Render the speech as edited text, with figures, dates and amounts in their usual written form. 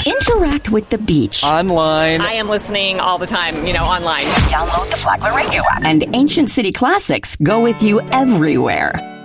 Interact with the beach. Online. I am listening all the time, online. Download the Flagler Radio app. And Ancient City Classics go with you everywhere.